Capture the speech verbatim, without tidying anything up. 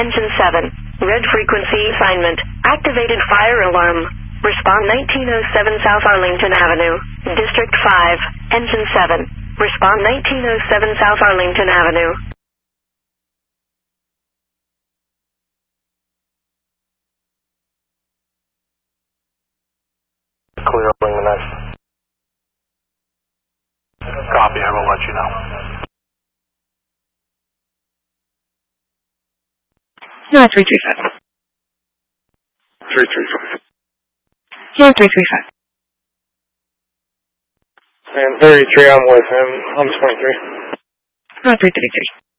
Engine seven. Red frequency assignment. Activated fire alarm. Respond nineteen oh seven South Arlington Avenue. District five. Engine seven. Respond nineteen oh seven South Arlington Avenue. Clear bring the next. Copy, I will let you know. No, three three five. three three five. No, three three five. And thirty-three, I'm with him. I'm twenty-three. No, three three three.